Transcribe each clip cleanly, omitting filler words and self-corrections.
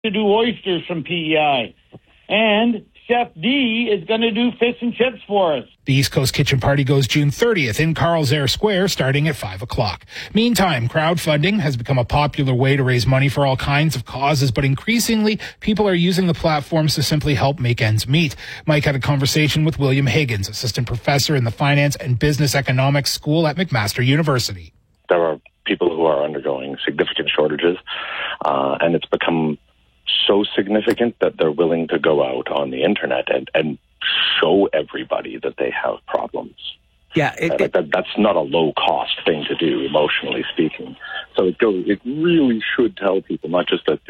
to do oysters from PEI. And Chef D is going to do fish and chips for us. The East Coast Kitchen Party goes June 30th in Carl's Air Square starting at 5 o'clock. Meantime, crowdfunding has become a popular way to raise money for all kinds of causes, but increasingly people are using the platforms to simply help make ends meet. Mike had a conversation with William Higgins, assistant professor in the Finance and Business Economics School at McMaster University. There are people who are undergoing significant shortages, and it's become so significant that they're willing to go out on the internet and show everybody that they have problems. Yeah, that's not a low-cost thing to do, emotionally speaking. So it really should tell people not just that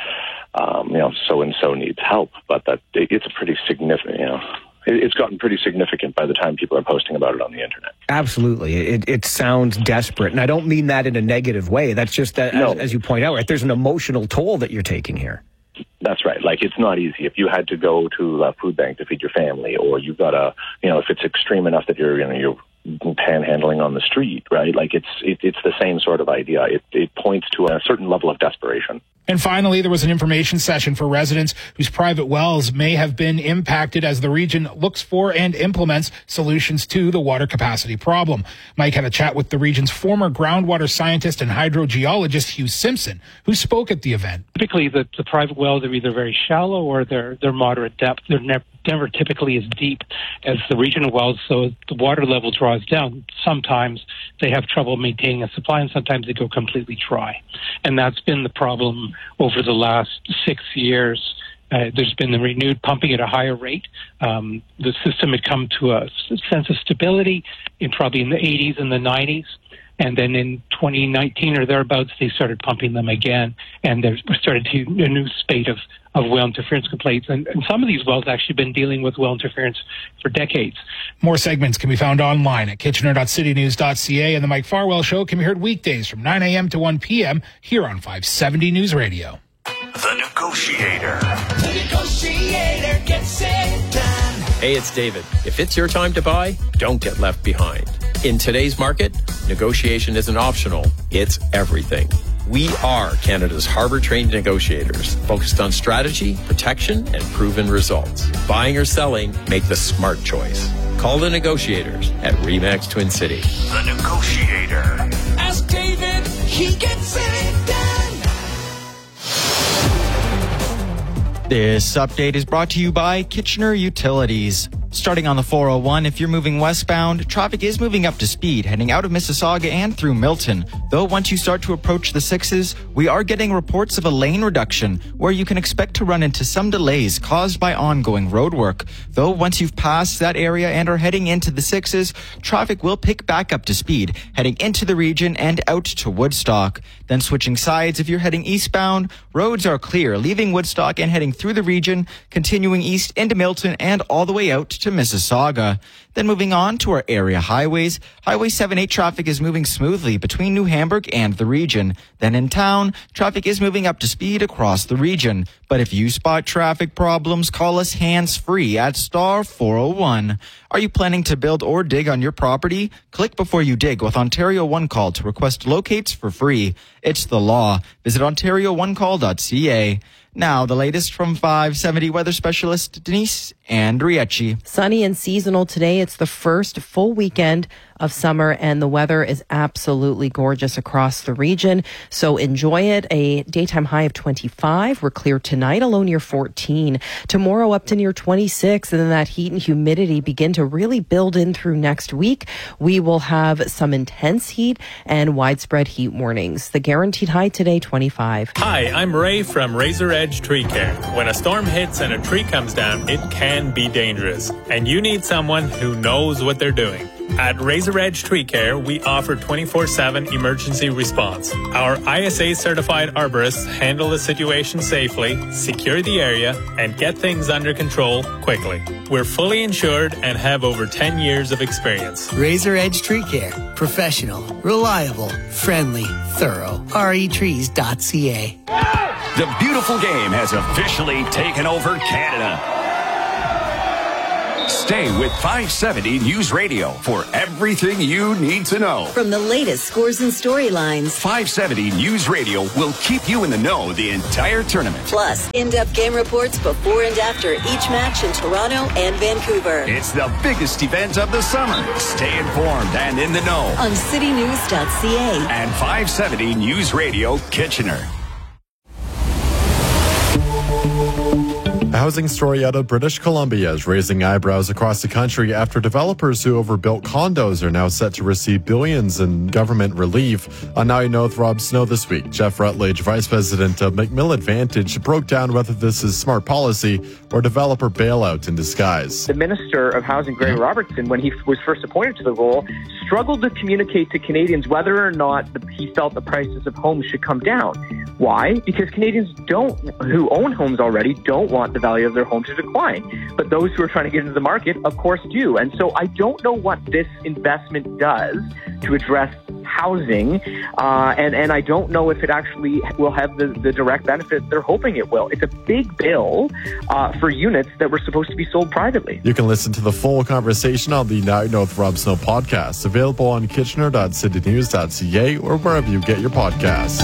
so and so needs help, but that it's a pretty significant. It's gotten pretty significant by the time people are posting about it on the internet. Absolutely. It sounds desperate, and I don't mean that in a negative way. That's just that, as you point out, right, there's an emotional toll that you're taking here. That's right. Like, it's not easy. If you had to go to a food bank to feed your family, or you've got if it's extreme enough that you're panhandling on the street, right? Like, it's the same sort of idea. It points to a certain level of desperation. And finally, there was an information session for residents whose private wells may have been impacted as the region looks for and implements solutions to the water capacity problem. Mike had a chat with the region's former groundwater scientist and hydrogeologist, Hugh Simpson, who spoke at the event. Typically, the private wells are either very shallow or they're moderate depth. They're never typically as deep as the regional wells, so the water level draws down. Sometimes they have trouble maintaining a supply, and sometimes they go completely dry. And that's been the problem over the last 6 years. There's been the renewed pumping at a higher rate. The system had come to a sense of stability probably in the 80s and the 90s. And then in 2019 or thereabouts, they started pumping them again. And there started a new spate of well interference complaints. And some of these wells actually been dealing with well interference for decades. More segments can be found online at kitchener.citynews.ca. And the Mike Farwell Show can be heard weekdays from 9 a.m. to 1 p.m. here on 570 News Radio. The Negotiator. The Negotiator gets it done. Hey, it's David. If it's your time to buy, don't get left behind. In today's market, negotiation isn't optional, it's everything. We are Canada's Harbour-trained negotiators, focused on strategy, protection, and proven results. Buying or selling, make the smart choice. Call the negotiators at RE/MAX Twin City. The Negotiator. Ask David, he gets it done. This update is brought to you by Kitchener Utilities. Starting on the 401, if you're moving westbound, traffic is moving up to speed, heading out of Mississauga and through Milton. Though once you start to approach the 6s, we are getting reports of a lane reduction, where you can expect to run into some delays caused by ongoing road work. Though once you've passed that area and are heading into the 6s, traffic will pick back up to speed, heading into the region and out to Woodstock. Then switching sides, if you're heading eastbound, roads are clear, leaving Woodstock and heading through the region, continuing east into Milton and all the way out to Mississauga. Then moving on to our area highways, Highway 78 traffic is moving smoothly between New Hamburg and the region. Then in town, traffic is moving up to speed across the region. But if you spot traffic problems, call us hands-free at star 401. Are you planning to build or dig on your property? Click before you dig with Ontario One Call to request locates for free. It's the law. Visit OntarioOneCall.ca. Now, the latest from 570 weather specialist Denise Andriecci. Sunny and seasonal today. It's the first full weekend of summer, and the weather is absolutely gorgeous across the region. So enjoy it. A daytime high of 25. We're clear tonight, a low near 14. Tomorrow up to near 26, and then that heat and humidity begin to really build in through next week. We will have some intense heat and widespread heat warnings. The guaranteed high today, 25. Hi, I'm Ray from Razor Edge Tree Care. When a storm hits and a tree comes down, it can be dangerous, and you need someone who knows what they're doing. At Razor Edge Tree Care, we offer 24/7 emergency response. Our ISA-certified arborists handle the situation safely, secure the area, and get things under control quickly. We're fully insured and have over 10 years of experience. Razor Edge Tree Care. Professional, reliable, friendly, thorough. retrees.ca. The beautiful game has officially taken over Canada. Stay with 570 News Radio for everything you need to know. From the latest scores and storylines, 570 News Radio will keep you in the know the entire tournament. Plus, in-depth game reports before and after each match in Toronto and Vancouver. It's the biggest event of the summer. Stay informed and in the know on citynews.ca and 570 News Radio Kitchener. A housing story out of British Columbia is raising eyebrows across the country after developers who overbuilt condos are now set to receive billions in government relief. On Now You Know with Rob Snow this week, Jeff Rutledge, Vice President of McMill Advantage, broke down whether this is smart policy or developer bailout in disguise. The Minister of Housing, Greg Robertson, when he was first appointed to the role, struggled to communicate to Canadians whether or not he felt the prices of homes should come down. Why? Because Canadians who own homes already don't want the value of their home to decline. But those who are trying to get into the market, of course, do. And so I don't know what this investment does to address housing, and I don't know if it actually will have the direct benefit they're hoping it will. It's a big bill for units that were supposed to be sold privately. You can listen to the full conversation on the Now You Know with Rob Snow podcast, available on kitchener.citynews.ca or wherever you get your podcasts.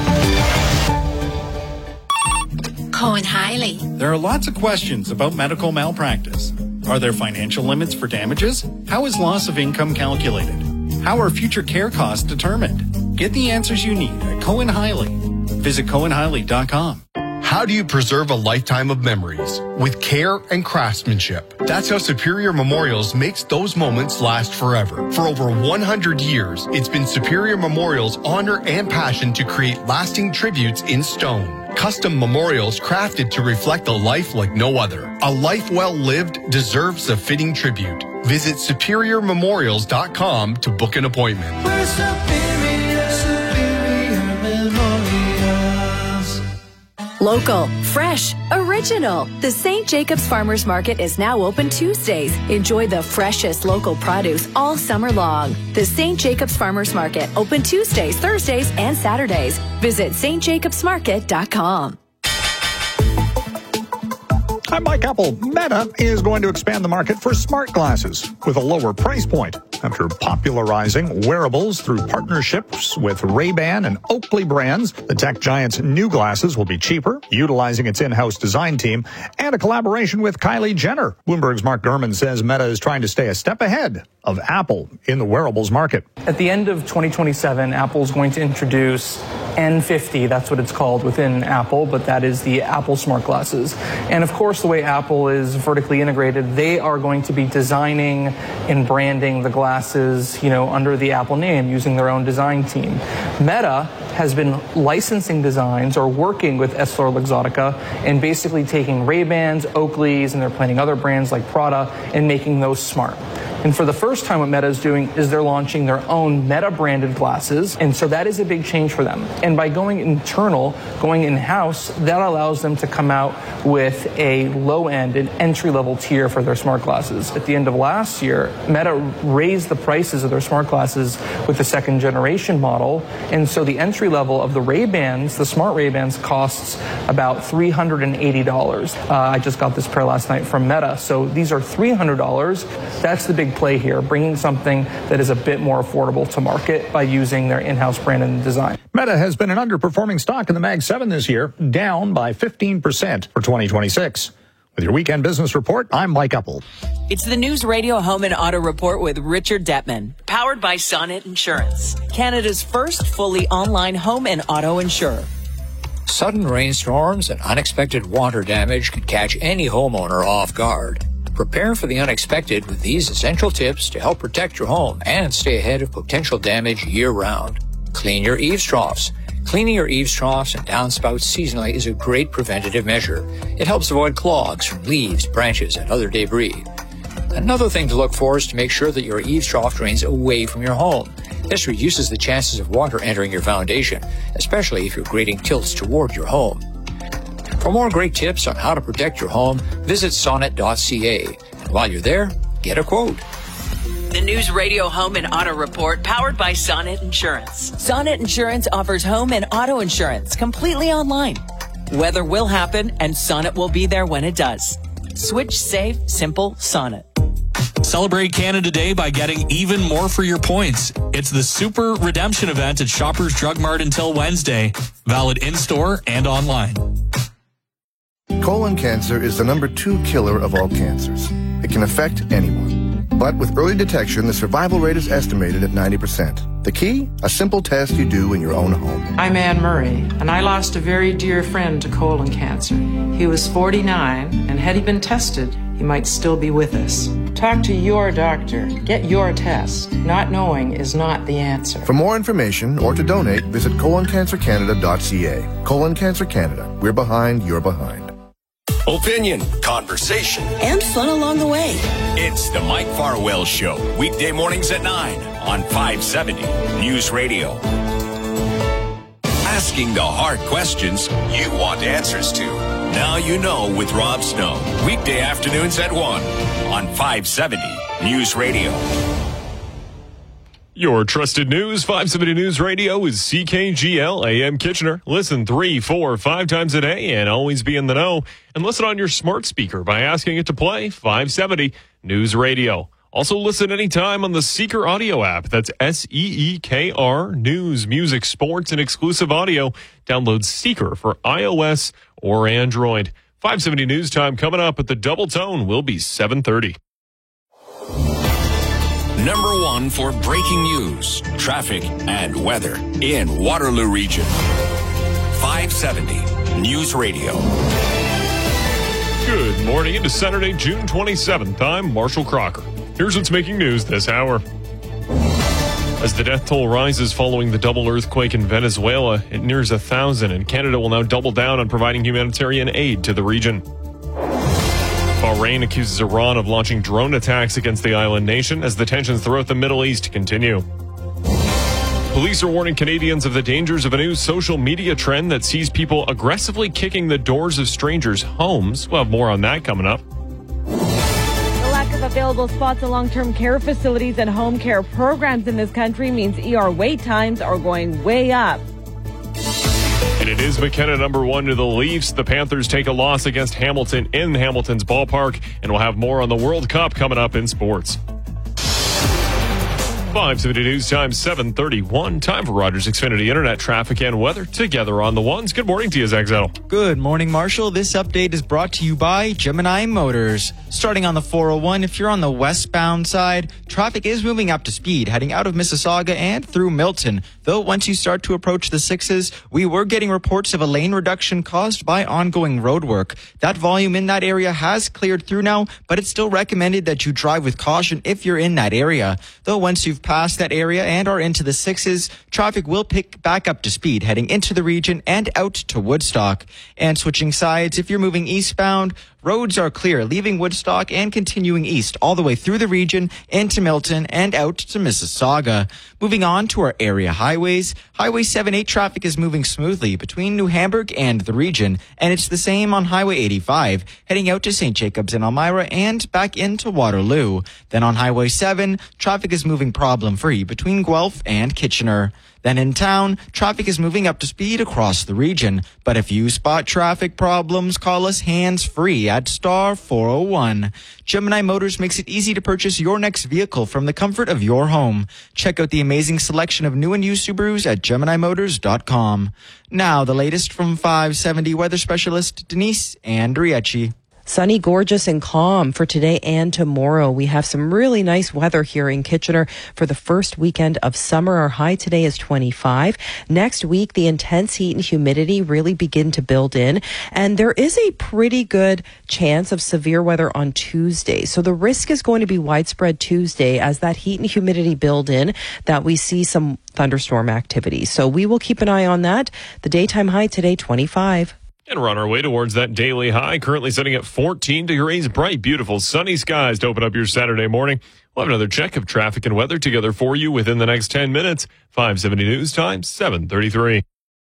Cohen Hiley. There are lots of questions about medical malpractice. Are there financial limits for damages? How is loss of income calculated? How are future care costs determined? Get the answers you need at Cohen Hiley. Visit CohenHiley.com. How do you preserve a lifetime of memories? With care and craftsmanship. That's how Superior Memorials makes those moments last forever. For over 100 years, it's been Superior Memorials' honor and passion to create lasting tributes in stone. Custom memorials crafted to reflect a life like no other. A life well lived deserves a fitting tribute. Visit SuperiorMemorials.com to book an appointment. We're Superior Memorials. Local, fresh, original. The St. Jacobs Farmers Market is now open Tuesdays. Enjoy the freshest local produce all summer long. The St. Jacobs Farmers Market, open Tuesdays, Thursdays, and Saturdays. Visit stjacobsmarket.com. I'm Mike Apple. Meta is going to expand the market for smart glasses with a lower price point. After popularizing wearables through partnerships with Ray-Ban and Oakley brands, the tech giant's new glasses will be cheaper, utilizing its in-house design team, and a collaboration with Kylie Jenner. Bloomberg's Mark Gurman says Meta is trying to stay a step ahead of Apple in the wearables market. At the end of 2027, Apple's going to introduce N50, that's what it's called within Apple, but that is the Apple smart glasses. And of course, the way Apple is vertically integrated, they are going to be designing and branding the glasses, under the Apple name, using their own design team. Meta has been licensing designs or working with EssilorLuxottica and basically taking Ray-Bans, Oakleys, and they're planning other brands like Prada and making those smart. And for the first time, what Meta is doing is they're launching their own Meta-branded glasses. And so that is a big change for them. And by going internal, going in-house, that allows them to come out with a low-end, an entry-level tier for their smart glasses. At the end of last year, Meta raised the prices of their smart glasses with the second-generation model. And so the entry level of the Ray-Bans, the smart Ray-Bans, costs about $380. I just got this pair last night from Meta. So these are $300. That's the big play here, bringing something that is a bit more affordable to market by using their in-house brand and design. Meta has been an underperforming stock in the Mag 7 this year, down by 15% for 2026. With your weekend business report, I'm Mike Apple. It's the News Radio Home and Auto Report with Richard Detman, powered by Sonnet Insurance, Canada's first fully online home and auto insurer. Sudden rainstorms and unexpected water damage can catch any homeowner off guard. Prepare for the unexpected with these essential tips to help protect your home and stay ahead of potential damage year-round. Clean your eaves troughs. Cleaning your eaves troughs and downspouts seasonally is a great preventative measure. It helps avoid clogs from leaves, branches, and other debris. Another thing to look for is to make sure that your eaves trough drains away from your home. This reduces the chances of water entering your foundation, especially if your grading tilts toward your home. For more great tips on how to protect your home, visit sonnet.ca. And while you're there, get a quote. The News Radio Home and Auto Report, powered by Sonnet Insurance. Sonnet Insurance offers home and auto insurance completely online. Weather will happen, and Sonnet will be there when it does. Switch safe, simple, Sonnet. Celebrate Canada Day by getting even more for your points. It's the Super Redemption event at Shoppers Drug Mart until Wednesday. Valid in-store and online. Colon cancer is the number 2 killer of all cancers. It can affect anyone. But with early detection, the survival rate is estimated at 90%. The key? A simple test you do in your own home. I'm Anne Murray, and I lost a very dear friend to colon cancer. He was 49, and had he been tested, he might still be with us. Talk to your doctor. Get your test. Not knowing is not the answer. For more information or to donate, visit coloncancercanada.ca. Colon Cancer Canada. We're behind, you're behind. Opinion, conversation, and fun along the way. It's the Mike Farwell Show, weekday mornings at 9 on 570 News Radio. Asking the hard questions you want answers to. Now you know with Rob Snow, weekday afternoons at 1 on 570 News Radio. Your trusted news, 570 News Radio is CKGL AM Kitchener. Listen 3, 4, 5 times a day and always be in the know. And listen on your smart speaker by asking it to play 570 News Radio. Also listen anytime on the Seeker audio app. That's SEEKR, news, music, sports, and exclusive audio. Download Seeker for iOS or Android. 570 News Time coming up at the Double Tone will be 7:30. Number 1 for breaking news, traffic, and weather in Waterloo Region. 570 News Radio. Good morning into Saturday, June 27th. I'm Marshall Crocker. Here's what's making news this hour. As the death toll rises following the double earthquake in Venezuela, it nears 1,000, and Canada will now double down on providing humanitarian aid to the region. Bahrain accuses Iran of launching drone attacks against the island nation as the tensions throughout the Middle East continue. Police are warning Canadians of the dangers of a new social media trend that sees people aggressively kicking the doors of strangers' homes. We'll have more on that coming up. The lack of available spots in long-term care facilities and home care programs in this country means ER wait times are going way up. And it is McKenna number 1 to the Leafs. The Panthers take a loss against Hamilton in Hamilton's ballpark, and we'll have more on the World Cup coming up in sports. 570 News Time, 7:31. Time for Rogers Xfinity Internet traffic and weather together on the ones. Good morning to you, Zach Zettel. Good morning, Marshall. This update is brought to you by Gemini Motors. Starting on the 401, if you're on the westbound side, traffic is moving up to speed, heading out of Mississauga and through Milton. Though once you start to approach the 6s, we were getting reports of a lane reduction caused by ongoing road work. That volume in that area has cleared through now, but it's still recommended that you drive with caution if you're in that area. Though once you've passed that area and are into the 6s, traffic will pick back up to speed heading into the region and out to Woodstock. And switching sides, if you're moving eastbound, roads are clear, leaving Woodstock and continuing east all the way through the region into Milton and out to Mississauga. Moving on to our area highways, Highway 78 traffic is moving smoothly between New Hamburg and the region, and it's the same on Highway 85, heading out to St. Jacobs and Elmira and back into Waterloo. Then on Highway 7, traffic is moving problem-free between Guelph and Kitchener. Then in town, traffic is moving up to speed across the region. But if you spot traffic problems, call us hands-free at star 401. Gemini Motors makes it easy to purchase your next vehicle from the comfort of your home. Check out the amazing selection of new and used Subarus at GeminiMotors.com. Now, the latest from 570 weather specialist Denise Andriecci. Sunny, gorgeous, and calm for today and tomorrow. We have some really nice weather here in Kitchener for the first weekend of summer. Our high today is 25. Next week, the intense heat and humidity really begin to build in, and there is a pretty good chance of severe weather on Tuesday. So the risk is going to be widespread Tuesday as that heat and humidity build in, that we see some thunderstorm activity. So we will keep an eye on that. The daytime high today, 25. And we're on our way towards that daily high, currently sitting at 14 degrees, bright, beautiful, sunny skies to open up your Saturday morning. We'll have another check of traffic and weather together for you within the next 10 minutes. 570 News Time, 7:33.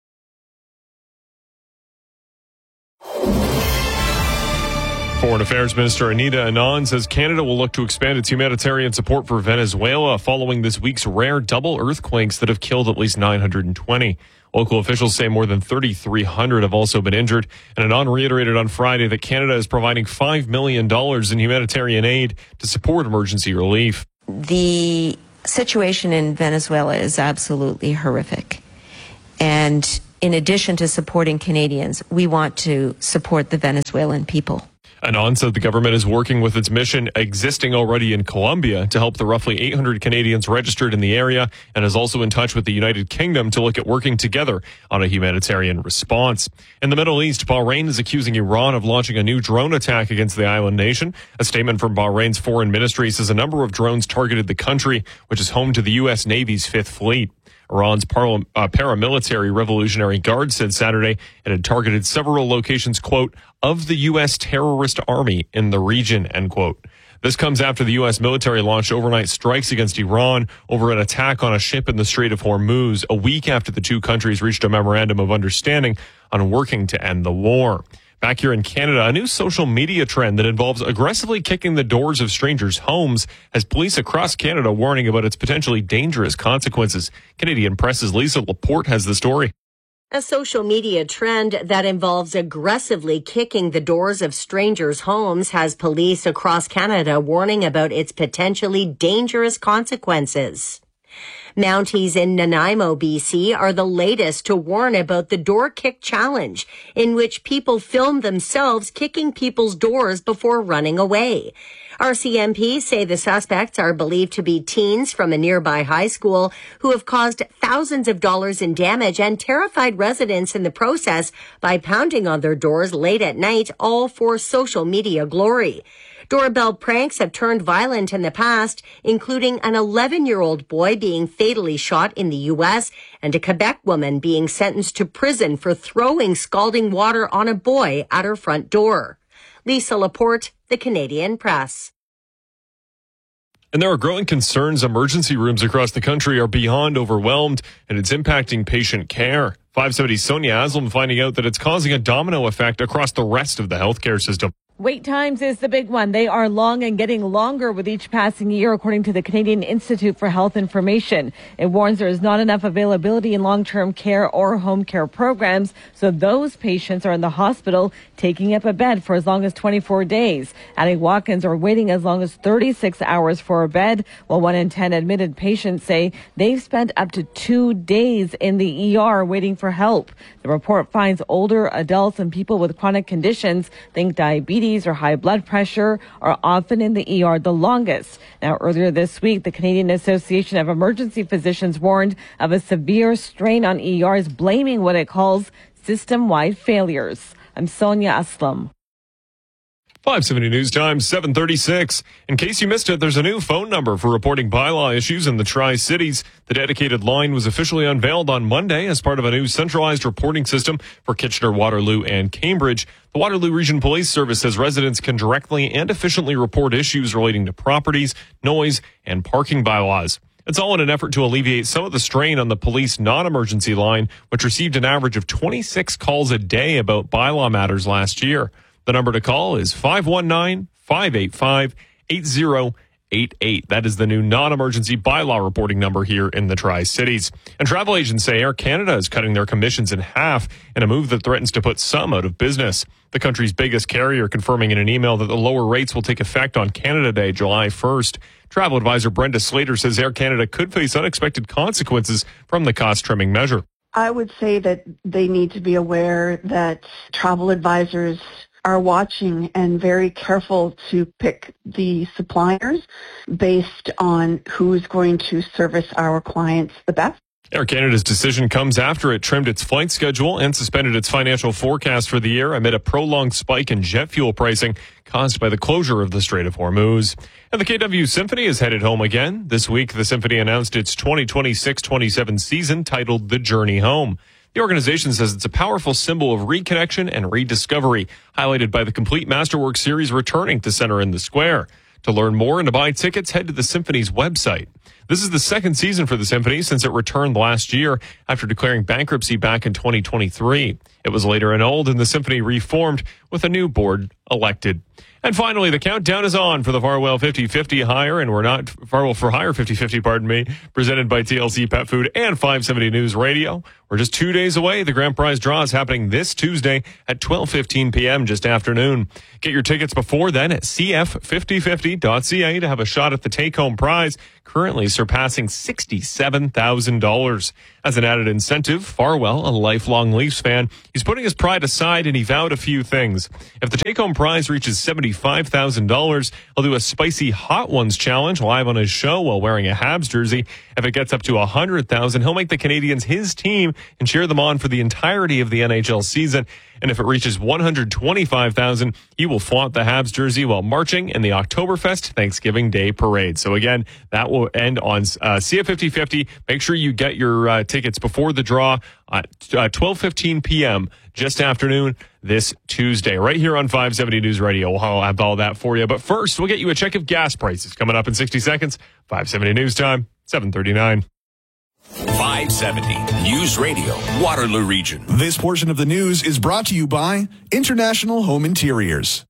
Foreign Affairs Minister Anita Anand says Canada will look to expand its humanitarian support for Venezuela following this week's rare double earthquakes that have killed at least 920. Local officials say more than 3,300 have also been injured. And Anand reiterated on Friday that Canada is providing $5 million in humanitarian aid to support emergency relief. The situation in Venezuela is absolutely horrific. And in addition to supporting Canadians, we want to support the Venezuelan people. Anand said the government is working with its mission existing already in Colombia to help the roughly 800 Canadians registered in the area, and is also in touch with the United Kingdom to look at working together on a humanitarian response. In the Middle East, Bahrain is accusing Iran of launching a new drone attack against the island nation. A statement from Bahrain's foreign ministry says a number of drones targeted the country, which is home to the U.S. Navy's Fifth Fleet. Iran's paramilitary Revolutionary Guard said Saturday it had targeted several locations, quote, of the U.S. terrorist army in the region, end quote. This comes after the U.S. military launched overnight strikes against Iran over an attack on a ship in the Strait of Hormuz, a week after the two countries reached a memorandum of understanding on working to end the war. Back here in Canada, a new social media trend that involves aggressively kicking the doors of strangers' homes has police across Canada warning about its potentially dangerous consequences. Canadian Press's Lisa Laporte has the story. A social media trend that involves aggressively kicking the doors of strangers' homes has police across Canada warning about its potentially dangerous consequences. Mounties in Nanaimo, BC are the latest to warn about the door kick challenge, in which people film themselves kicking people's doors before running away. RCMP say the suspects are believed to be teens from a nearby high school who have caused thousands of dollars in damage and terrified residents in the process by pounding on their doors late at night, all for social media glory. Doorbell pranks have turned violent in the past, including an 11-year-old boy being fatally shot in the U.S. and a Quebec woman being sentenced to prison for throwing scalding water on a boy at her front door. Lisa Laporte, The Canadian Press. And there are growing concerns emergency rooms across the country are beyond overwhelmed, and it's impacting patient care. 570's Sonia Aslam finding out that it's causing a domino effect across the rest of the healthcare system. Wait times is the big one. They are long and getting longer with each passing year, according to the Canadian Institute for Health Information. It warns there is not enough availability in long-term care or home care programs, so those patients are in the hospital taking up a bed for as long as 24 days. Adding walk-ins are waiting as long as 36 hours for a bed, while 1 in 10 admitted patients say they've spent up to 2 days in the ER waiting for help. The report finds older adults and people with chronic conditions, think diabetes or high blood pressure, are often in the ER the longest. Now, earlier this week, the Canadian Association of Emergency Physicians warned of a severe strain on ERs, blaming what it calls system-wide failures. I'm Sonia Aslam. 570 News Time, 7:36. In case you missed it, there's a new phone number for reporting bylaw issues in the Tri-Cities. The dedicated line was officially unveiled on Monday as part of a new centralized reporting system for Kitchener, Waterloo, and Cambridge. The Waterloo Region Police Service says residents can directly and efficiently report issues relating to properties, noise, and parking bylaws. It's all in an effort to alleviate some of the strain on the police non-emergency line, which received an average of 26 calls a day about bylaw matters last year. The number to call is 519-585-8088. That is the new non-emergency bylaw reporting number here in the Tri-Cities. And travel agents say Air Canada is cutting their commissions in half in a move that threatens to put some out of business. The country's biggest carrier confirming in an email that the lower rates will take effect on Canada Day, July 1st. Travel advisor Brenda Slater says Air Canada could face unexpected consequences from the cost-trimming measure. I would say that they need to be aware that travel advisors are watching and very careful to pick the suppliers based on who's going to service our clients the best. Air Canada's decision comes after it trimmed its flight schedule and suspended its financial forecast for the year amid a prolonged spike in jet fuel pricing caused by the closure of the Strait of Hormuz. And the KW Symphony is headed home again. This week, the Symphony announced its 2026-27 season titled The Journey Home. The organization says it's a powerful symbol of reconnection and rediscovery, highlighted by the complete Masterwork series returning to center in the square. To learn more and to buy tickets, head to the Symphony's website. This is the second season for the Symphony since it returned last year after declaring bankruptcy back in 2023. It was later annulled and the Symphony reformed with a new board elected. And finally, the countdown is on for the Farwell 50-50 hire, and we're not Farwell for Hire 50-50, pardon me, presented by TLC Pet Food and 570 News Radio. We're just 2 days away. The grand prize draw is happening this Tuesday at 12:15 p.m., just afternoon. Get your tickets before then at cf5050.ca to have a shot at the take-home prize, currently surpassing $67,000. As an added incentive, Farwell, a lifelong Leafs fan, he's putting his pride aside and he vowed a few things. If the take-home prize reaches $75,000, he'll do a Spicy Hot Ones challenge live on his show while wearing a Habs jersey. If it gets up to $100,000, he'll make the Canadiens his team and cheer them on for the entirety of the NHL season. And if it reaches $125,000, he will flaunt the Habs jersey while marching in the Oktoberfest Thanksgiving Day Parade. So again, that will end on CF5050. Make sure you get your tickets before the draw at 12:15 p.m. just afternoon this Tuesday, right here on 570 News Radio. We'll have all that for you. But first, we'll get you a check of gas prices coming up in 60 seconds. 570 News Time, 7:39. 570 News Radio, Waterloo Region. This portion of the news is brought to you by International Home Interiors.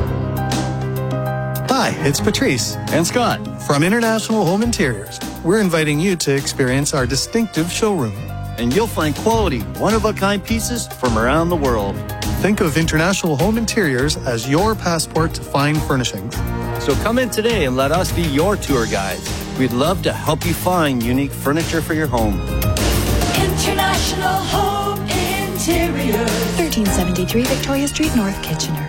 Hi, it's Patrice and Scott from International Home Interiors. We're inviting you to experience our distinctive showroom. And you'll find quality, one-of-a-kind pieces from around the world. Think of International Home Interiors as your passport to fine furnishings. So come in today and let us be your tour guides. We'd love to help you find unique furniture for your home. International Home Interiors. 1373 Victoria Street, North Kitchener.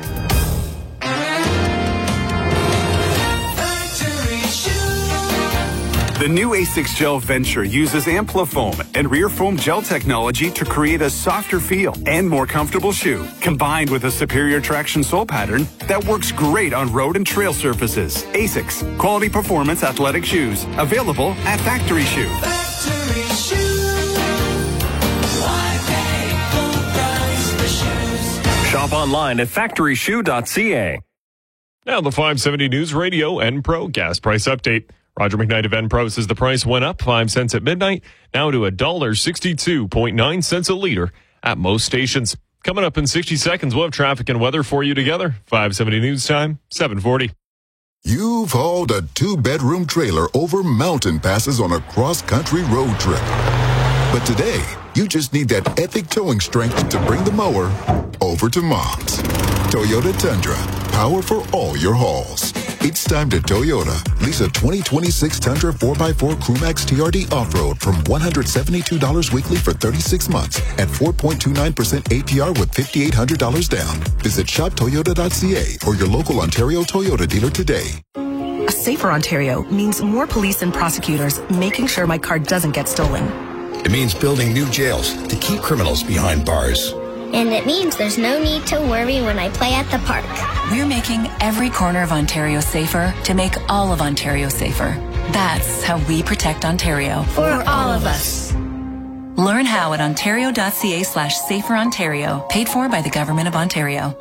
The new A6 Gel Venture uses Amplifoam and rear foam gel technology to create a softer feel and more comfortable shoe, combined with a superior traction sole pattern that works great on road and trail surfaces. A6, quality performance athletic shoes, available at Factory Shoe. Factory Shoe. Why pay full price for shoes? Shop online at factoryshoe.ca. Now the 570 News Radio Enpro gas price update. Roger McKnight of Enpro says the price went up 5 cents at midnight, now to $1.62.9 a liter at most stations. Coming up in 60 seconds, we'll have traffic and weather for you together. 570 News Time, 740. You've hauled a 2-bedroom trailer over mountain passes on a cross-country road trip. But today, you just need that epic towing strength to bring the mower over to Mom's. Toyota Tundra, power for all your hauls. It's time to Toyota. Lease a 2026 Tundra 4x4 Crewmax TRD Off-Road from $172 weekly for 36 months at 4.29% APR with $5,800 down. Visit shoptoyota.ca or your local Ontario Toyota dealer today. A safer Ontario means more police and prosecutors making sure my car doesn't get stolen. It means building new jails to keep criminals behind bars. And it means there's no need to worry when I play at the park. We're making every corner of Ontario safer to make all of Ontario safer. That's how we protect Ontario. For all of us. Learn how at ontario.ca/saferontario. Paid for by the Government of Ontario.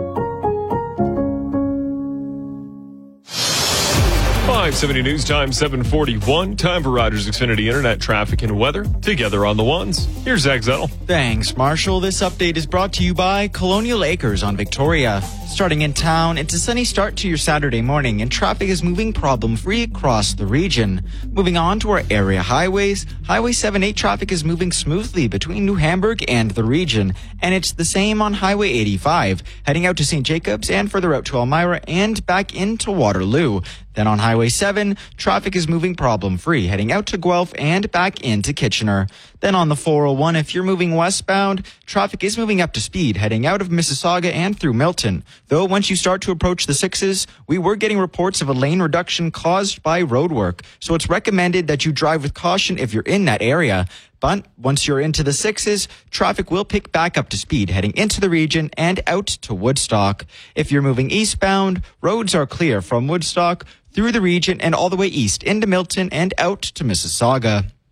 570 News Time, 741. Time for Rogers Xfinity Internet traffic and weather. Together on the ones. Here's Zach Zettel. Thanks, Marshall. This update is brought to you by Colonial Acres on Victoria. Starting in town, it's a sunny start to your Saturday morning, and traffic is moving problem-free across the region. Moving on to our area highways, Highway 78 traffic is moving smoothly between New Hamburg and the region, and it's the same on Highway 85, heading out to St. Jacobs and further out to Elmira and back into Waterloo. Then on Highway 7, traffic is moving problem-free, heading out to Guelph and back into Kitchener. Then on the 401, if you're moving westbound, traffic is moving up to speed, heading out of Mississauga and through Milton. Though once you start to approach the 6s, we were getting reports of a lane reduction caused by roadwork. So it's recommended that you drive with caution if you're in that area. But once you're into the 6s, traffic will pick back up to speed, heading into the region and out to Woodstock. If you're moving eastbound, roads are clear from Woodstock through the region and all the way east into Milton and out to Mississauga.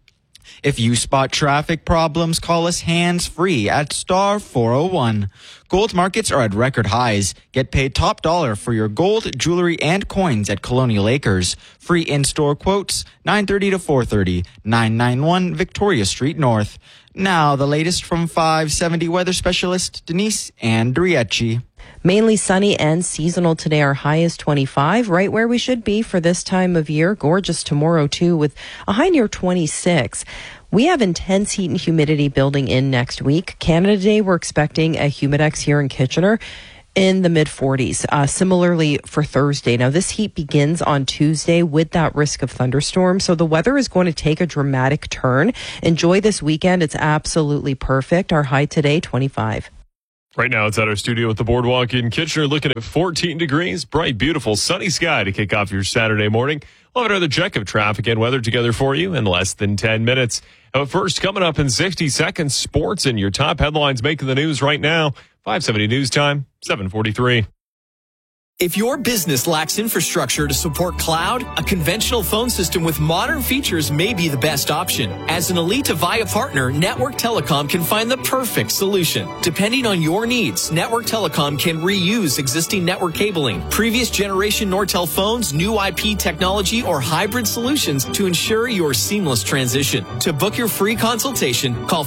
If you spot traffic problems, call us hands-free at star 401. Gold markets are at record highs. Get paid top dollar for your gold, jewelry, and coins at Colonial Acres. Free in-store quotes, 9:30 to 4:30, 991 Victoria Street North. Now, the latest from 570 weather specialist Denise Andriecci. Mainly sunny and seasonal today. Our high is 25, right where we should be for this time of year. Gorgeous tomorrow, too, with a high near 26. We have intense heat and humidity building in next week. Canada Day, we're expecting a humidex here in Kitchener in the mid-40s. Similarly for Thursday. Now, this heat begins on Tuesday with that risk of thunderstorms, so the weather is going to take a dramatic turn. Enjoy this weekend. It's absolutely perfect. Our high today, 25. Right now, it's at our studio at the Boardwalk in Kitchener, looking at 14 degrees, bright, beautiful, sunny sky to kick off your Saturday morning. We'll have another check of traffic and weather together for you in less than 10 minutes. But first, coming up in 60 seconds, sports and your top headlines making the news right now. 570 News Time, 7:43. If your business lacks infrastructure to support cloud, a conventional phone system with modern features may be the best option. As an Elite Avaya partner, Network Telecom can find the perfect solution. Depending on your needs, Network Telecom can reuse existing network cabling, previous generation Nortel phones, new IP technology, or hybrid solutions to ensure your seamless transition. To book your free consultation, call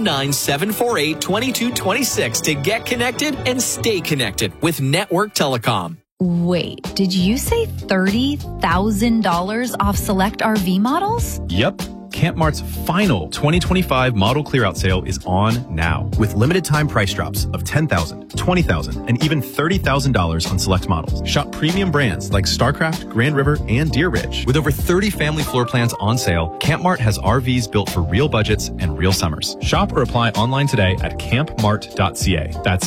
519-748-2226 to get connected and stay connected with Network Telecom. Wait, did you say $30,000 off select RV models? Yep. Camp Mart's final 2025 model clearout sale is on now with limited time price drops of $10,000, $20,000, and even $30,000 on select models. Shop premium brands like Starcraft, Grand River, and Deer Ridge. With over 30 family floor plans on sale, Camp Mart has RVs built for real budgets and real summers. Shop or apply online today at campmart.ca. That's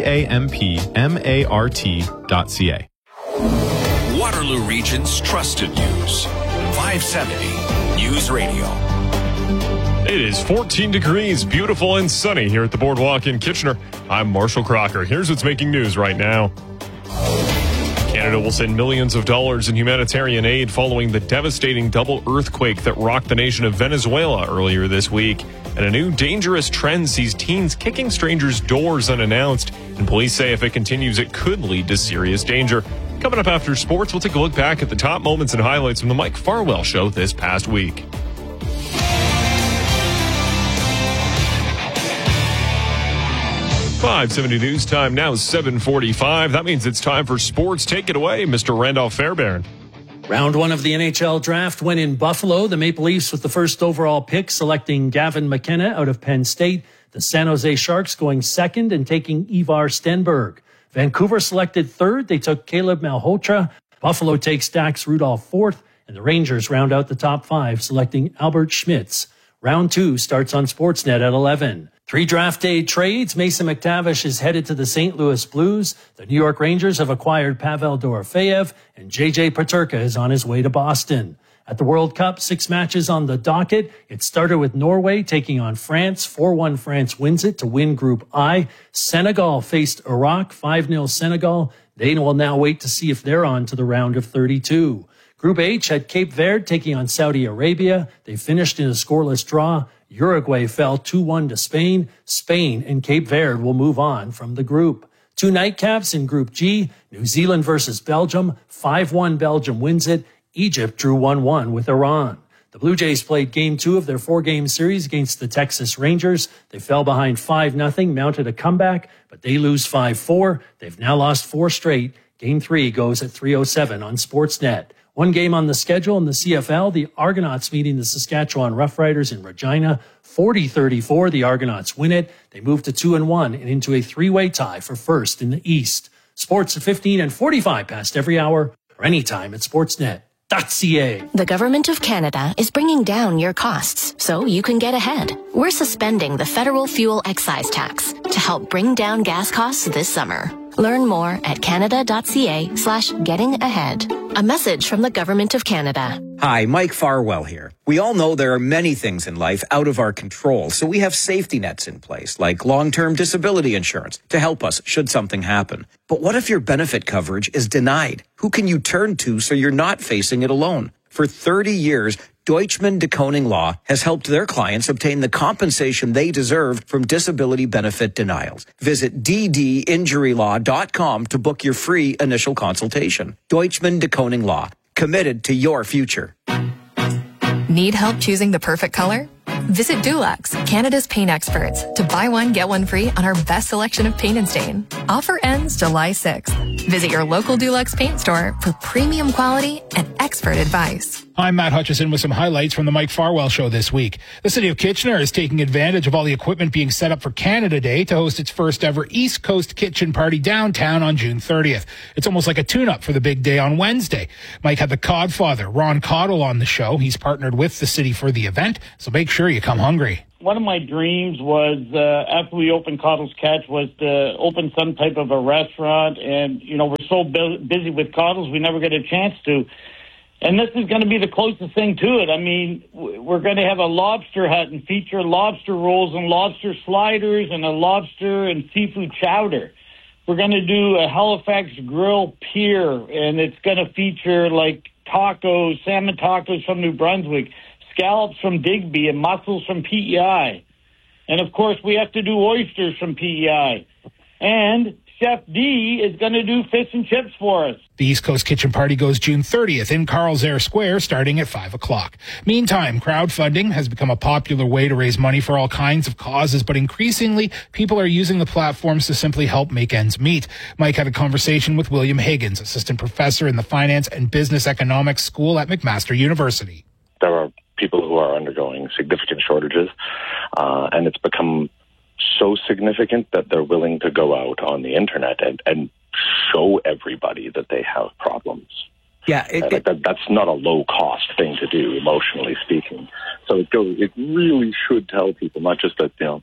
CAMPMART.ca. Waterloo Region's trusted news. 570 News Radio. It is 14 degrees, beautiful and sunny here at the Boardwalk in Kitchener. I'm Marshall Crocker. Here's what's making news right now. Canada will send millions of dollars in humanitarian aid following the devastating double earthquake that rocked the nation of Venezuela earlier this week. And a new dangerous trend sees teens kicking strangers' doors unannounced. And police say if it continues, it could lead to serious danger. Coming up after sports, we'll take a look back at the top moments and highlights from the Mike Farwell Show this past week. .570 News Time now, 7:45. That means it's time for sports. Take it away, Mr. Randolph Fairbairn. Round one of the NHL draft went in Buffalo. The Maple Leafs with the first overall pick, selecting Gavin McKenna out of Penn State. The San Jose Sharks going second and taking Ivar Stenberg. Vancouver selected third. They took Caleb Malhotra. Buffalo takes Dax Rudolph fourth. And the Rangers round out the top five, selecting Albert Schmitz. Round two starts on Sportsnet at 11. 3 draft day trades. Mason McTavish is headed to the St. Louis Blues. The New York Rangers have acquired Pavel Dorofeyev, and J.J. Peterka is on his way to Boston. At the World Cup, 6 matches on the docket. It started with Norway taking on France. 4-1 France wins it to win Group I. Senegal faced Iraq, 5-0 Senegal. They will now wait to see if they're on to the round of 32. Group H had Cape Verde taking on Saudi Arabia. They finished in a scoreless draw. Uruguay fell 2-1 to Spain. Spain and Cape Verde will move on from the group. 2 nightcaps in Group G. New Zealand versus Belgium. 5-1 Belgium wins it. Egypt drew 1-1 with Iran. The Blue Jays played Game 2 of their 4-game series against the Texas Rangers. They fell behind 5-0, mounted a comeback, but they lose 5-4. They've now lost 4 straight. Game 3 goes at 3:07 on Sportsnet. 1 game on the schedule in the CFL, the Argonauts meeting the Saskatchewan Roughriders in Regina. 40-34, the Argonauts win it. They move to 2-1 and into a 3-way tie for first in the East. Sports at 15 and 45 past every hour or anytime at Sportsnet.ca. The Government of Canada is bringing down your costs so you can get ahead. We're suspending the federal fuel excise tax to help bring down gas costs this summer. Learn more at canada.ca/getting-ahead. A message from the Government of Canada. Hi, Mike Farwell here. We all know there are many things in life out of our control, so we have safety nets in place, like long-term disability insurance, to help us should something happen. But what if your benefit coverage is denied? Who can you turn to so you're not facing it alone? For 30 years, Deutschman de Koning Law has helped their clients obtain the compensation they deserve from disability benefit denials. Visit ddinjurylaw.com to book your free initial consultation. Deutschman de Koning Law, committed to your future. Need help choosing the perfect color? Visit Dulux, Canada's paint experts, to buy one, get one free on our best selection of paint and stain. Offer ends July 6th. Visit your local Dulux paint store for premium quality and expert advice. I'm Matt Hutchison with some highlights from the Mike Farwell Show this week. The city of Kitchener is taking advantage of all the equipment being set up for Canada Day to host its first ever East Coast Kitchen Party downtown on June 30th. It's almost like a tune-up for the big day on Wednesday. Mike had the Codfather, Ron Cottle, on the show. He's partnered with the city for the event, so make sure you come hungry. One of my dreams was, after we opened Cottle's Catch, was to open some type of a restaurant. And, you know, we're so busy with Cottle's, we never get a chance to. And this is going to be the closest thing to it. I mean, we're going to have a lobster hut and feature lobster rolls and lobster sliders and a lobster and seafood chowder. We're going to do a Halifax grill pier, and it's going to feature like tacos, salmon tacos from New Brunswick, scallops from Digby, and mussels from PEI. And, of course, we have to do oysters from PEI. And Chef D is going to do fish and chips for us. The East Coast Kitchen Party goes June 30th in Carl's Air Square starting at 5 o'clock. Meantime, crowdfunding has become a popular way to raise money for all kinds of causes, but increasingly, people are using the platforms to simply help make ends meet. Mike had a conversation with William Higgins, assistant professor in the Finance and Business Economics School at McMaster University. There are people who are undergoing significant shortages, and it's become so significant that they're willing to go out on the internet and show everybody that they have problems. Yeah, that's not a low-cost thing to do, emotionally speaking. So it really should tell people not just that so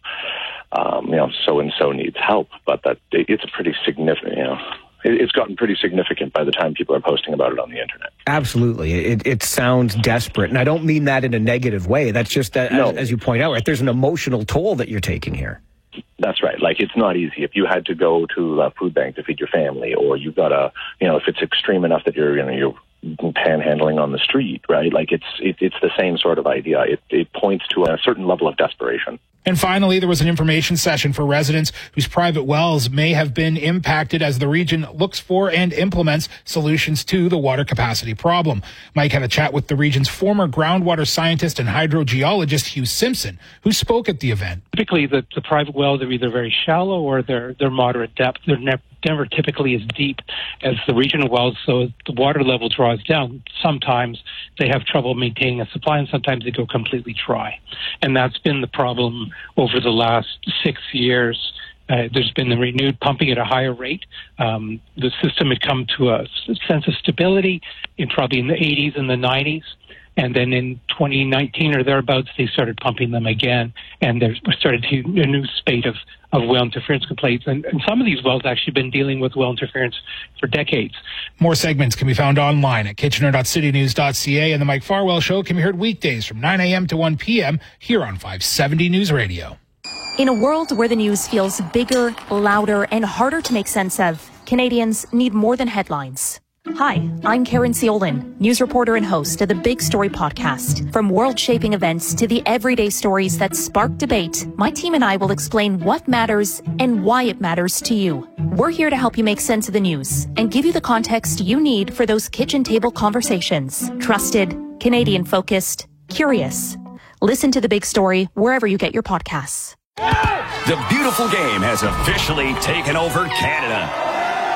and so needs help, but that it's a pretty significant. It's gotten pretty significant by the time people are posting about it on the internet. Absolutely. It sounds desperate. And I don't mean that in a negative way. That's just that, as you point out, right, there's an emotional toll that you're taking here. That's right. Like, it's not easy. If you had to go to a food bank to feed your family, or you've got if it's extreme enough that you're panhandling on the street, right? Like, it's the same sort of idea. It points to a certain level of desperation. And finally, there was an information session for residents whose private wells may have been impacted as the region looks for and implements solutions to the water capacity problem. Mike had a chat with the region's former groundwater scientist and hydrogeologist, Hugh Simpson, who spoke at the event. Typically, the private wells are either very shallow or they're moderate depth. They're never typically as deep as the regional wells, so as the water level draws down, sometimes they have trouble maintaining a supply, and sometimes they go completely dry. And that's been the problem over the last 6 years. There's been the renewed pumping at a higher rate. The system had come to a sense of stability probably in the 80s and the 90s. And then in 2019 or thereabouts, they started pumping them again, and there started a new spate of well interference complaints. And some of these wells actually been dealing with well interference for decades. More segments can be found online at kitchener.citynews.ca, and the Mike Farwell Show can be heard weekdays from 9 a.m. to 1 p.m. here on 570 News Radio. In a world where the news feels bigger, louder, and harder to make sense of, Canadians need more than headlines. Hi, I'm Karen Ciolin, news reporter and host of the Big Story podcast. From world-shaping events to the everyday stories that spark debate, my team and I will explain what matters and why it matters to you. We're here to help you make sense of the news and give you the context you need for those kitchen table conversations. Trusted, Canadian-focused, curious. Listen to The Big Story wherever you get your podcasts. The beautiful game has officially taken over Canada.